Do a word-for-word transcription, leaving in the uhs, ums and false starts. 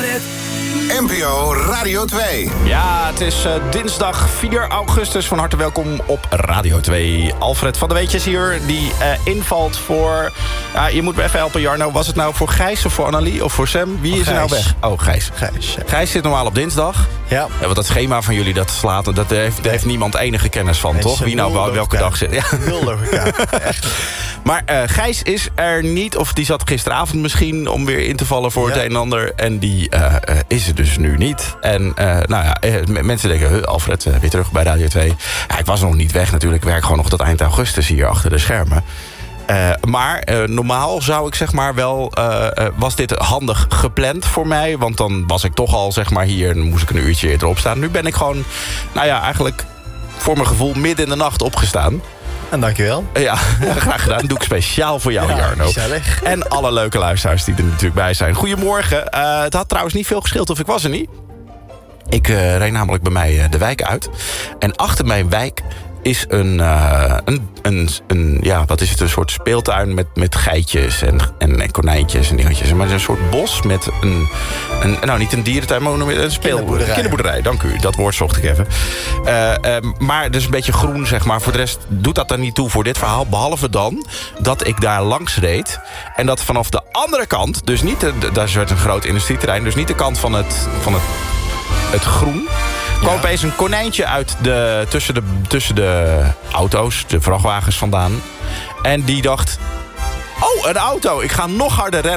Alfred. N P O Radio twee. Ja, het is uh, dinsdag vier augustus. Van harte welkom op Radio twee. Alfred van de Weetjes hier, die uh, invalt voor... Uh, je moet me even helpen, Jarno. Was het nou voor Gijs of voor Annelie of voor Sam? Wie oh, is er nou weg? Oh, Gijs. Gijs, ja. Gijs zit normaal op dinsdag. Ja. Ja, want dat schema van jullie, dat slaat... Dat heeft, daar heeft niemand enige kennis van, nee, toch? Wie nou wel, welke dag zit. Ja. Nul logica. Echt. Maar uh, Gijs is er niet, of die zat gisteravond misschien... om weer in te vallen voor ja. het een en ander. En die uh, uh, is er dus nu niet. En uh, nou ja, uh, mensen denken... Huh, Alfred, uh, weer terug bij Radio twee. Ja, ik was nog niet weg natuurlijk. Ik werk gewoon nog tot eind augustus hier achter de schermen. Uh, maar uh, normaal zou ik zeg maar wel... Uh, uh, was dit handig gepland voor mij. Want dan was ik toch al zeg maar hier... en moest ik een uurtje eerder opstaan. Nu ben ik gewoon, nou ja, eigenlijk... voor mijn gevoel midden in de nacht opgestaan. En dankjewel. Ja, graag gedaan. Dat doe ik speciaal voor jou, ja, Jarno. Gezellig. En alle leuke luisteraars die er natuurlijk bij zijn. Goedemorgen. Uh, het had trouwens niet veel geschild of ik was er niet. Ik uh, reed namelijk bij mij uh, de wijk uit. En achter mijn wijk is een, uh, een, een, een, ja, wat is het, een soort speeltuin met, met geitjes en, en, en konijntjes en dingetjes. Maar het is een soort bos met een, een nou niet een dierentuin, maar een speel, kinderboerderij. kinderboerderij. Dank u, dat woord zocht ik even. Uh, uh, maar het is een beetje groen, zeg maar. Voor de rest doet dat er niet toe voor dit verhaal. Behalve dan dat ik daar langs reed. En dat vanaf de andere kant, dus niet, de, daar werd een groot industrieterrein, dus niet de kant van het, van het, het groen. Er kwam Ja. opeens een konijntje uit de, tussen, de, tussen de auto's, de vrachtwagens vandaan. En die dacht, oh, een auto, ik ga nog harder rennen.